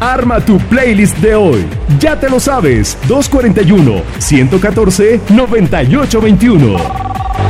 Arma tu playlist de hoy. Ya te lo sabes, 241-114-9821.